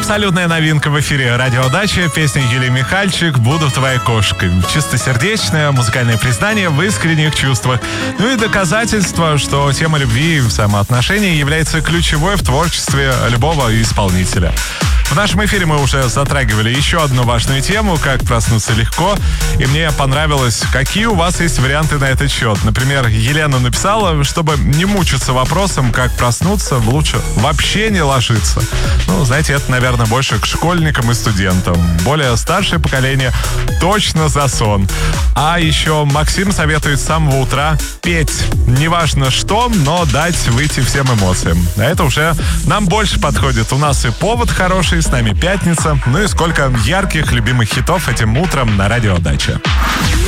Абсолютная новинка в эфире «Радиодача». Песня Юлии Михальчик «Буду твоей кошкой». Чистосердечное музыкальное признание в искренних чувствах. Ну и доказательство, что тема любви и взаимоотношений является ключевой в творчестве любого исполнителя. В нашем эфире мы уже затрагивали еще одну важную тему, как проснуться легко. И мне понравилось, какие у вас есть варианты на этот счет. Например, Елена написала, чтобы не мучиться вопросом, как проснуться, лучше вообще не ложиться. Ну, знаете, это, наверное, больше к школьникам и студентам. Более старшее поколение точно за сон. А еще Максим советует с самого утра петь. Неважно что, но дать выйти всем эмоциям. А это уже нам больше подходит. У нас и повод хороший, с нами пятница. Ну и сколько ярких, любимых хитов этим утром на Радиодаче.